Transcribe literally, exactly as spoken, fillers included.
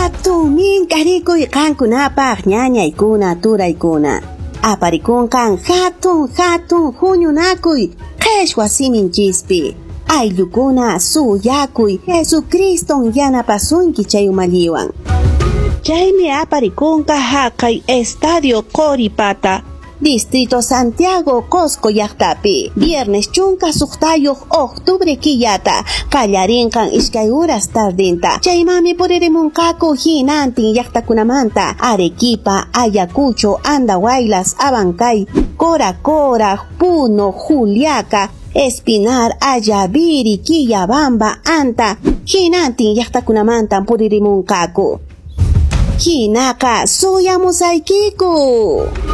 Hatumin karikuy kankunapaq ñañaykuna turaykuna. Aparikunkan hatun hatun huñunakuy qhishwa siminchispi. Ayllukuna suyakuy Jesucriston yanapasunki chay umalliwan. Chaymi aparikunka haqay Estadio Coripata, Distrito Santiago Cosco llaqtapi. Viernes chunka suqtayuq octubre killata qallarinqan iskay horas tardinta. Chaymami puririmunqaku hinantin llaqtakunamanta Arequipa, Ayacucho, Andahuaylas, Abancay, Coracora, Puno, Juliaca, Espinar, Ayaviri, Quillabamba, Anta, hinantin llaqtakunamanta puririmunqaku. Hinaka suyamusaykiku.